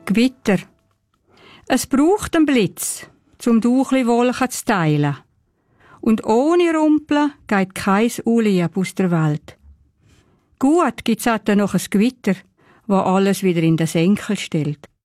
Gewitter. Es braucht einen Blitz, um die Wolken zu teilen. Und ohne Rumpeln geht kein Unlieb aus der Welt. Gut gibt's auch noch ein Gewitter, das alles wieder in den Senkel stellt.